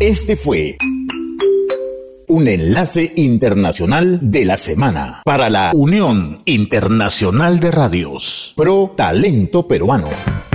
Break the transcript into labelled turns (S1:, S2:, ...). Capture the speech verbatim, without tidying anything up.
S1: Este fue un enlace internacional de la semana para la Unión Internacional de Radios, Pro Talento Peruano.